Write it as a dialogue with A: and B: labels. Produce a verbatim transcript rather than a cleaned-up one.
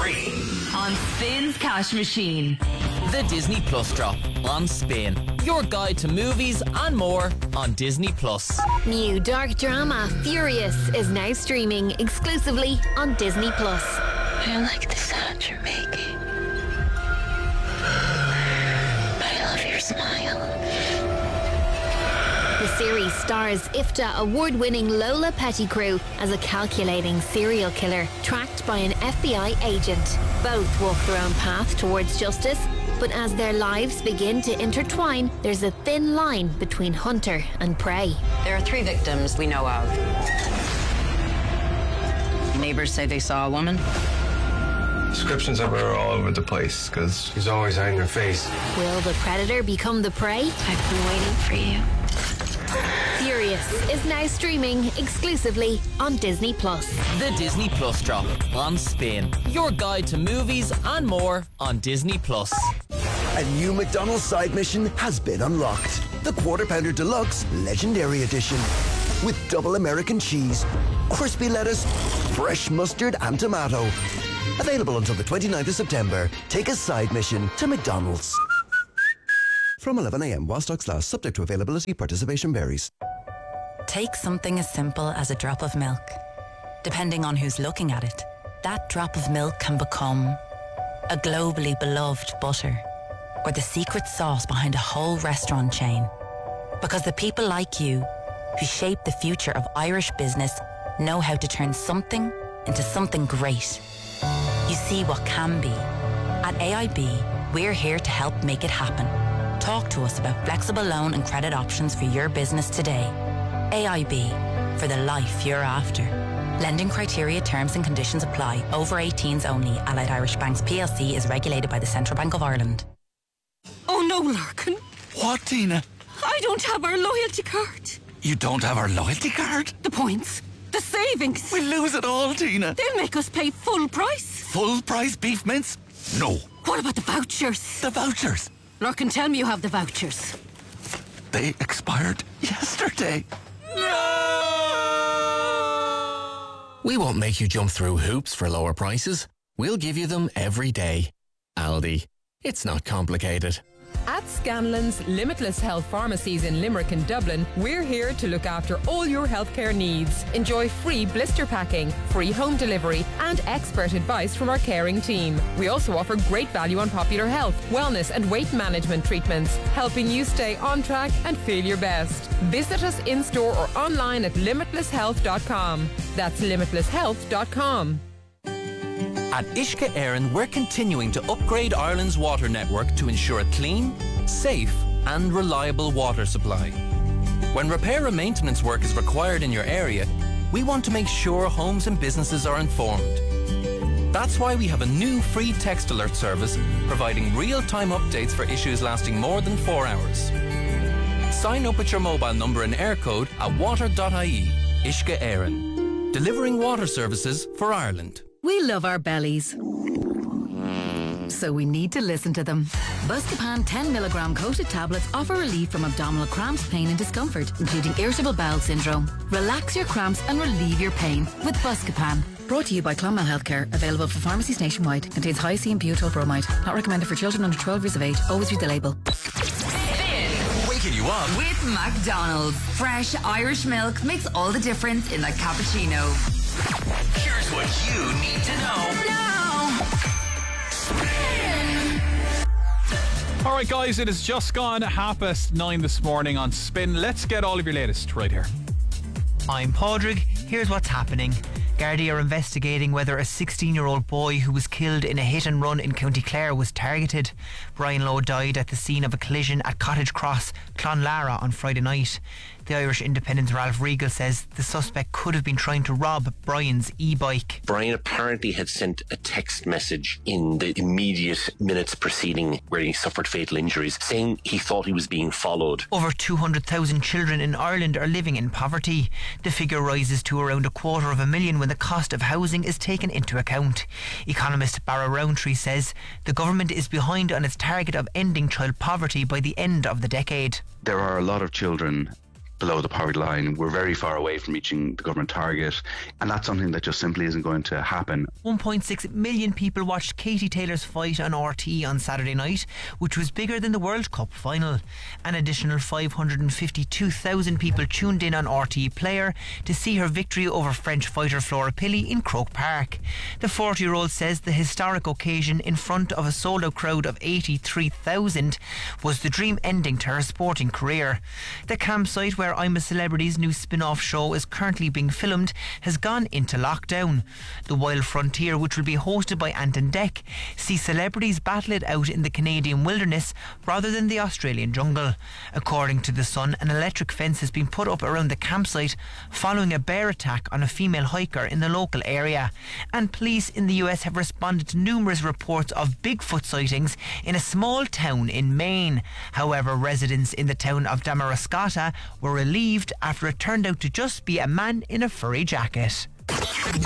A: free
B: on Spin's Cash Machine.
C: The Disney Plus drop on Spin. Your guide to movies and more on Disney Plus.
D: New dark drama Furious is now streaming exclusively on Disney Plus.
E: I like the sound you're making. I love your smile.
D: The series stars IFTA award-winning Lola Pettigrew as a calculating serial killer tracked by an F B I agent. Both walk their own path towards justice, but as their lives begin to intertwine, there's a thin line between hunter and prey.
F: There are three victims we know of. Neighbors say they saw a woman.
G: Descriptions of her are all over the place because she's always hiding her face.
D: Will the predator become the prey?
E: I've been waiting for you.
D: Furious is now streaming exclusively on Disney Plus.
C: The Disney Plus drop on Spin. Your guide to movies and more on Disney Plus.
H: A new McDonald's side mission has been unlocked. The Quarter Pounder Deluxe Legendary Edition. With double American cheese, crispy lettuce, fresh mustard and tomato. Available until the twenty-ninth of September. Take a side mission to McDonald's. From eleven a m while stocks last, subject to availability, participation varies.
I: Take something as simple as a drop of milk. Depending on who's looking at it, that drop of milk can become a globally beloved butter or the secret sauce behind a whole restaurant chain. Because the people like you who shape the future of Irish business know how to turn something into something great. You see what can be. At A I B, we're here to help make it happen. Talk to us about flexible loan and credit options for your business today. A I B, for the life you're after. Lending criteria, terms and conditions apply. Over eighteens only. Allied Irish Banks P L C is regulated by the Central Bank of Ireland.
J: Oh no, Larkin.
K: What, Tina?
J: I don't have our loyalty card.
K: You don't have our loyalty card?
J: The points. The savings.
K: We'll lose it all, Tina.
J: They'll make us pay full price.
K: Full price beef mince? No.
J: What about the vouchers?
K: The vouchers?
J: Larkin, tell me you have the vouchers.
K: They expired yesterday.
L: No! We won't make you jump through hoops for lower prices. We'll give you them every day. Aldi. It's not complicated.
M: At Scanlon's Limitless Health Pharmacies in Limerick and Dublin, we're here to look after all your healthcare needs. Enjoy free blister packing, free home delivery and expert advice from our caring team. We also offer great value on popular health, wellness and weight management treatments, helping you stay on track and feel your best. Visit us in-store or online at limitless health dot com. That's limitless health dot com.
N: At Uisce Éireann, we're continuing to upgrade Ireland's water network to ensure a clean, safe and reliable water supply. When repair and maintenance work is required in your area, we want to make sure homes and businesses are informed. That's why we have a new free text alert service providing real-time updates for issues lasting more than four hours. Sign up with your mobile number and air code at water dot I E. Uisce Éireann, delivering water services for Ireland.
O: We love our bellies, so we need to listen to them. Buscopan ten milligram coated tablets offer relief from abdominal cramps, pain and discomfort, including irritable bowel syndrome. Relax your cramps and relieve your pain with Buscopan. Brought to you by Clonmel Healthcare. Available for pharmacies nationwide. Contains high C and butyl bromide. Not recommended for children under twelve years of age. Always read the label.
A: Waking you up
B: with McDonald's. Fresh Irish milk makes all the difference in a cappuccino.
A: Here's what you need to know
B: now.
A: Spin.
P: All right, guys, it is just gone half past nine this morning on Spin. Let's get all of your latest right here.
Q: I'm Padraig. Here's what's happening. Gardaí are investigating whether a sixteen-year-old boy who was killed in a hit-and-run in County Clare was targeted. Brian Lowe died at the scene of a collision at Cottage Cross, Clonlara on Friday night. The Irish Independent's Ralph Regal says the suspect could have been trying to rob Brian's e-bike.
R: Brian apparently had sent a text message in the immediate minutes preceding where he suffered fatal injuries, saying he thought he was being followed.
Q: Over two hundred thousand children in Ireland are living in poverty. The figure rises to around a quarter of a million when the cost of housing is taken into account. Economist Barra Rowntree says the government is behind on its target of ending child poverty by the end of the decade.
S: There are a lot of children below the poverty line. We're very far away from reaching the government target, and that's something that just simply isn't going to happen.
Q: one point six million people watched Katie Taylor's fight on R T E on Saturday night, which was bigger than the World Cup final. An additional five hundred fifty-two thousand people tuned in on R T E Player to see her victory over French fighter Flora Pili in Croke Park. The forty-year-old says the historic occasion in front of a sold-out crowd of eighty-three thousand was the dream ending to her sporting career. The campsite where I'm a Celebrity's new spin-off show is currently being filmed has gone into lockdown. The Wild Frontier, which will be hosted by Ant and Dec, sees celebrities battle it out in the Canadian wilderness rather than the Australian jungle. According to The Sun, an electric fence has been put up around the campsite following a bear attack on a female hiker in the local area. And police in the U S have responded to numerous reports of Bigfoot sightings in a small town in Maine. However, residents in the town of Damariscotta were relieved after it turned out to just be a man in a furry jacket.